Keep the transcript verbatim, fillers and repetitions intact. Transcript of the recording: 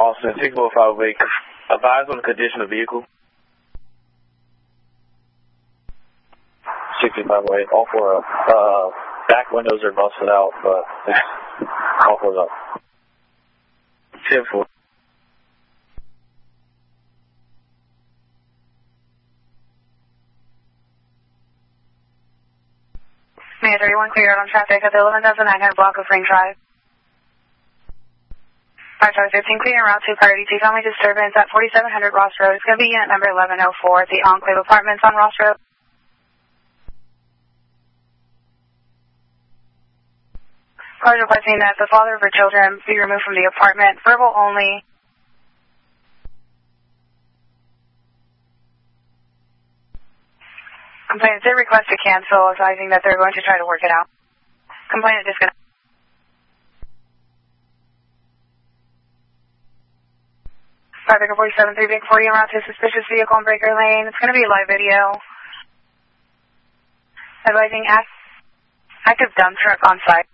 Austin, six four five eight. Advise on the condition of the vehicle. six five eight. All four up. Uh, back windows are busted out, but all four up. ten four. May thirty-one cleared on traffic at the eleven thousand nine hundred block of Ring Drive. five five fifteen clear en route to priority two family disturbance at forty-seven hundred Ross Road. It's going to be unit number eleven oh four at the Enclave Apartments on Ross Road. Cars requesting that the father of her children be removed from the apartment. Verbal only. Complainant did request to cancel, advising that they're going to try to work it out. Complainant disconnect. Traffic forty-seven three Big forty en route to suspicious vehicle on Breaker Lane. It's going to be a live video. Advising act active dump truck on site.